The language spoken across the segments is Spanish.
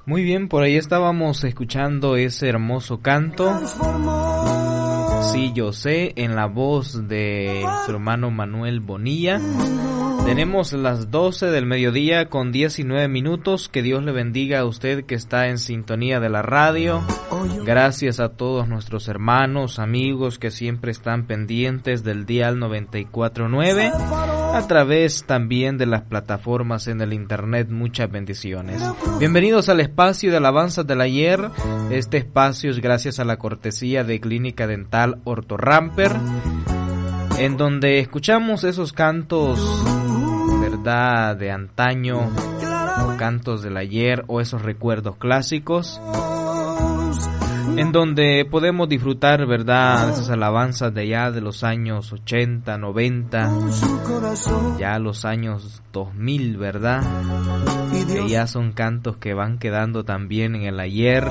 Muy bien, por ahí estábamos escuchando ese hermoso canto. Sí, yo sé, en la voz de su hermano Manuel Bonilla. Tenemos las 12 del mediodía con 19 minutos. Que Dios le bendiga a usted que está en sintonía de la radio. Gracias a todos nuestros hermanos, amigos que siempre están pendientes del dial 94.9. A través también de las plataformas en el internet. Muchas bendiciones. Bienvenidos al espacio de alabanzas del ayer. Este espacio es gracias a la cortesía de Clínica Dental Ortoramper, en donde escuchamos esos cantos, ¿verdad?, de antaño, o cantos del ayer, o esos recuerdos clásicos, en donde podemos disfrutar, ¿verdad?, esas alabanzas de allá de los años 80, 90, ya los años 2000, ¿verdad?, que ya son cantos que van quedando también en el ayer.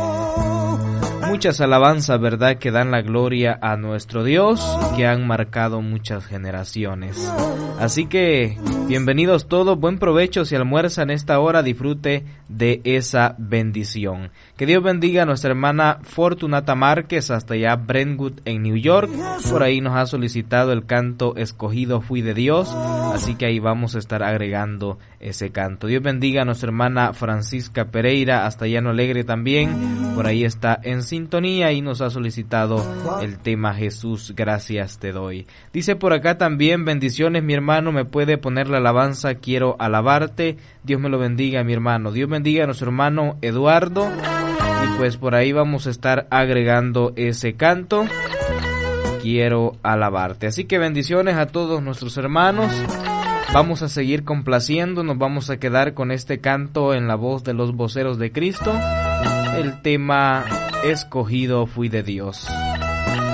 Muchas alabanzas, ¿verdad?, que dan la gloria a nuestro Dios y que han marcado muchas generaciones. Así que, bienvenidos todos, buen provecho si almuerzan esta hora, disfrute de esa bendición. Que Dios bendiga a nuestra hermana Fortunata Márquez hasta allá Brentwood en New York. Por ahí nos ha solicitado el canto Escogido Fui de Dios, así que ahí vamos a estar agregando ese canto. Dios bendiga a nuestra hermana Francisca Pereira hasta Llano Alegre también. Por ahí está en sintonía y nos ha solicitado el tema Jesús, gracias te doy. Dice por acá también, bendiciones mi hermano, me puede poner la alabanza Quiero alabarte. Dios me lo bendiga mi hermano. Dios bendiga a nuestro hermano Eduardo. Y pues por ahí vamos a estar agregando ese canto Quiero alabarte. Así que bendiciones a todos nuestros hermanos. Vamos a seguir complaciendo, nos vamos a quedar con este canto en la voz de los voceros de Cristo. El tema Escogido Fui de Dios.